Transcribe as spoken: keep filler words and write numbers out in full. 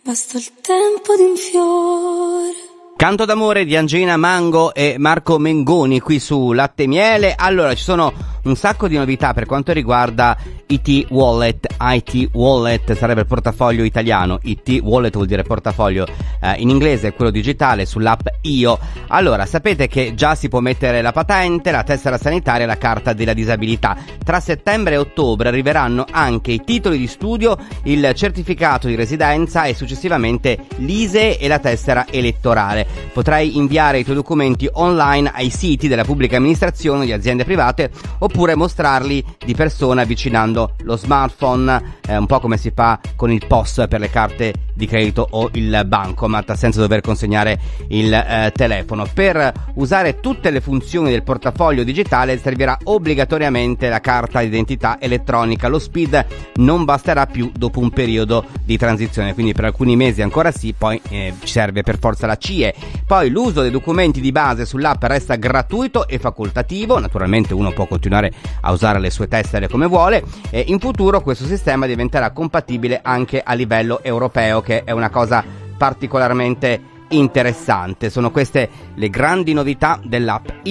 Basta il tempo di un fiore. Canto d'amore di Angelina Mango e Marco Mengoni qui su Latte e Miele. Allora, ci sono un sacco di novità per quanto riguarda I T Wallet. I T Wallet sarebbe il portafoglio italiano, I T Wallet vuol dire portafoglio eh, in inglese, quello digitale sull'app Io. Allora, sapete che già si può mettere la patente, la tessera sanitaria e la carta della disabilità. Tra settembre e ottobre arriveranno anche i titoli di studio, il certificato di residenza e successivamente l'I S E E e la tessera elettorale. Potrai inviare i tuoi documenti online ai siti della pubblica amministrazione, di aziende private, oppure mostrarli di persona avvicinando lo smartphone, eh, un po' come si fa con il P O S per le carte di credito o il bancomat, senza dover consegnare il eh, telefono. Per usare tutte le funzioni del portafoglio digitale servirà obbligatoriamente la carta d'identità elettronica. Lo S P I D non basterà più dopo un periodo di transizione, quindi per alcuni mesi ancora sì, poi eh, ci serve per forza la C I E. Poi l'uso dei documenti di base sull'app resta gratuito e facoltativo, naturalmente uno può continuare a usare le sue tessere come vuole, e in futuro questo sistema diventerà compatibile anche a livello europeo, che è una cosa particolarmente interessante. Sono queste le grandi novità dell'app